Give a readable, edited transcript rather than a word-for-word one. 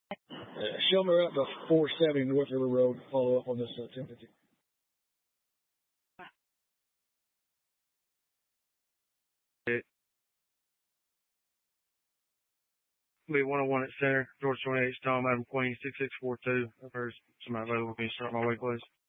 Show me right to 470 North River Road. Follow up on this 1050. Be 101 at Center, George 28, Tom, Adam Queen, 6642. I've heard somebody available. Can you start my way, please?